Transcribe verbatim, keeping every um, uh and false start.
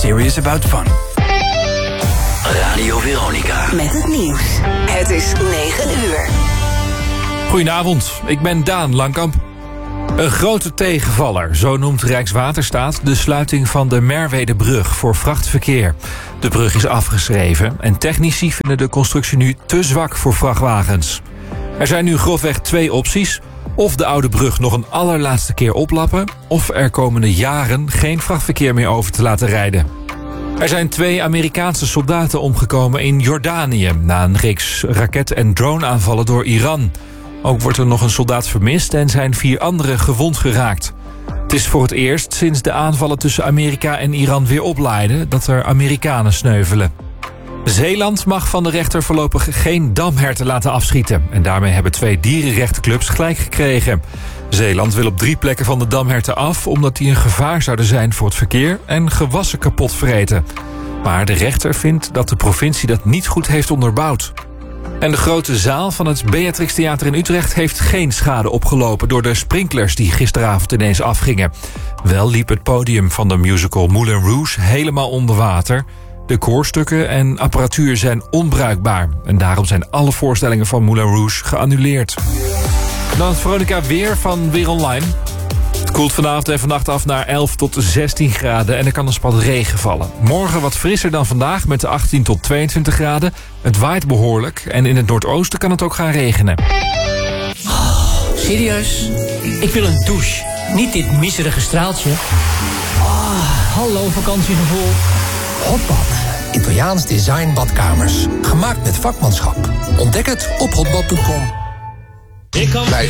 serious about fun. Radio Veronica. Met het nieuws. Het is negen uur. Goedenavond, ik ben Daan Langkamp. Een grote tegenvaller, zo noemt Rijkswaterstaat de sluiting van de Merwedebrug voor vrachtverkeer. De brug is afgeschreven en technici vinden de constructie nu te zwak voor vrachtwagens. Er zijn nu grofweg twee opties. Of de oude brug nog een allerlaatste keer oplappen, of er komende jaren geen vrachtverkeer meer over te laten rijden. Er zijn twee Amerikaanse soldaten omgekomen in Jordanië na een reeks raket- en droneaanvallen door Iran. Ook wordt er nog een soldaat vermist en zijn vier anderen gewond geraakt. Het is voor het eerst sinds de aanvallen tussen Amerika en Iran weer oplaaiden dat er Amerikanen sneuvelen. Zeeland mag van de rechter voorlopig geen damherten laten afschieten. En daarmee hebben twee dierenrechtenclubs gelijk gekregen. Zeeland wil op drie plekken van de damherten af, omdat die een gevaar zouden zijn voor het verkeer en gewassen kapot vreten. Maar de rechter vindt dat de provincie dat niet goed heeft onderbouwd. En de grote zaal van het Beatrix Theater in Utrecht heeft geen schade opgelopen door de sprinklers die gisteravond ineens afgingen. Wel liep het podium van de musical Moulin Rouge helemaal onder water. De koorstukken en apparatuur zijn onbruikbaar. En daarom zijn alle voorstellingen van Moulin Rouge geannuleerd. Dan het Veronica weer van Weer Online. Het koelt vanavond en vannacht af naar elf tot zestien graden en er kan een spat regen vallen. Morgen wat frisser dan vandaag met de achttien tot tweeëntwintig graden. Het waait behoorlijk en in het noordoosten kan het ook gaan regenen. Oh, serieus? Ik wil een douche. Niet dit miserige straaltje. Oh, hallo vakantiegevoel. Hotbad. Italiaans design badkamers. Gemaakt met vakmanschap. Ontdek het op hotbad punt com. Bij